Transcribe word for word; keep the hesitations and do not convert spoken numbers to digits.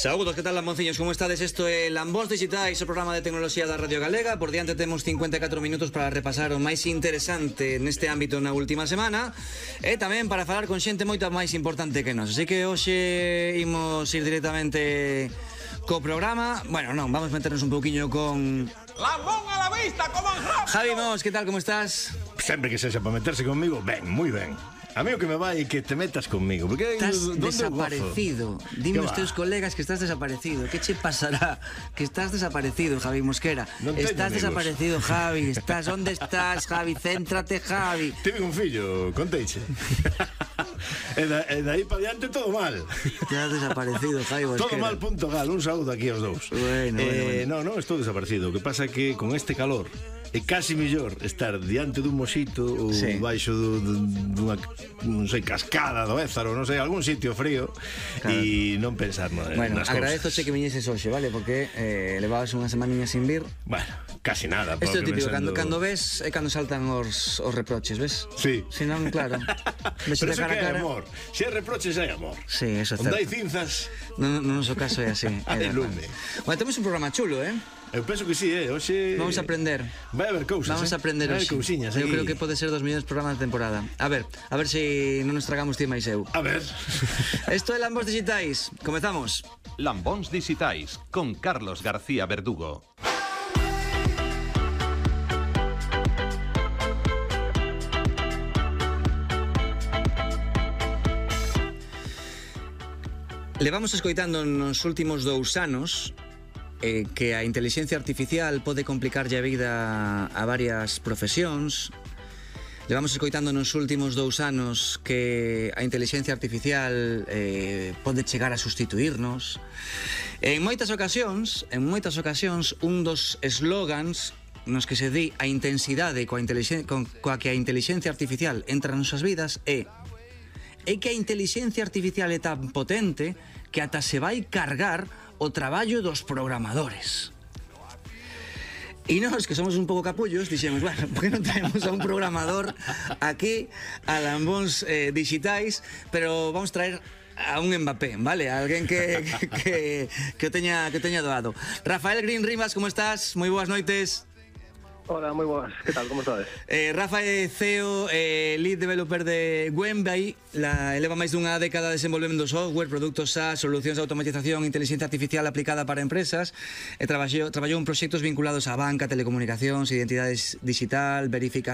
Saúdos, que tal, lambonciños, como estades? Isto é Lambóns Digitais, o programa de tecnoloxía da Radio Galega. Por diante temos cincuenta e catro minutos para repasar o máis interesante neste ámbito na última semana e tamén para falar con xente moita máis importante que nós. Así que hoxe imos ir directamente co programa. Bueno, non, vamos meternos un pouquiño con... Lambón a la vista, como en rápido. Javi Mos, que tal, como estás? Sempre que sexa para meterse conmigo, ben, moi ben. A mí o que me vai é que te metas conmigo, porque estás donde desaparecido. Dime os teus colegas que estás desaparecido. Que che pasará? Que estás desaparecido, Javi Mosquera. Non estás amigos. Desaparecido, Javi. Estás onde estás, Javi? Céntrate, Javi. Tive un fillo, conteiche. E da, e dai para diante todo mal. Estás desaparecido, Javi Mosquera. Todo mal punto gal, un saúdo aquí aos dous. Bueno, eh, bueno, bueno. No, non estou desaparecido. O que pasa é que con este calor é casi mellor estar diante dun moxito ou sí. baixo do, do, dunha, non sei, cascada do Ézaro, non sei, algún sitio frío, claro. E non pensar no, bueno, nas agradezoche cosas. que viñeses hoxe, vale? Porque eh, levabas unha semaniña sin vir. Bueno, casi nada. Isto é típico, pensando... cando, cando ves é cando saltan os, os reproches, ves? Sí. Si non, claro. Ves Pero de cara a cara. É amor. Se é reproches, é amor. Sí, eso é certo. Onde hai cinzas... cinzas... No, no noso caso é así. Hai lume. Bueno, temos un programa chulo, eh? Eu penso que sí, eh? Hoxe... Vamos a aprender. Vai haber cousas, Vamos a aprender eh? hoxe. Cousiñas, eu aquí. creo que pode ser dos millóns programas de temporada. A ver, a ver se si non nos tragamos ti máis eu. A ver. Isto é Lambóns Digitais. Comezamos. Lambóns Digitais con Carlos García Verdugo. Levamos escoitando nos últimos dous anos eh, que a inteligencia artificial pode complicarlle a vida a varias profesións. Levamos escoitando nos últimos dous anos que a inteligencia artificial eh, pode chegar a sustituirnos. En moitas ocasións, en moitas ocasións, un dos eslogans nos que se di a intensidade coa, con, coa que a inteligencia artificial entra nas nosas vidas é é que a inteligencia artificial é tan potente que ata se vai cargar o traballo dos programadores. E nós, que somos un pouco capullos, dixemos, bueno, por que non traemos a un programador aquí a Lambóns eh, Digitais, pero vamos traer a un Mbappé, vale? A alguén que, que, que, que, o teña, que o teña doado. Rafael Green Rivas, como estás? Moi boas noites. Hola, moi boas, que tal, como estades? Eh, Rafa é C E O, eh, lead developer de Wembay, la eleva máis dunha década desenvolvendo software, produtos SaaS, solucións de automatización, inteligencia artificial aplicada para empresas, e traballou, traballou en proxectos vinculados á banca, telecomunicacións, identidades digital, verificación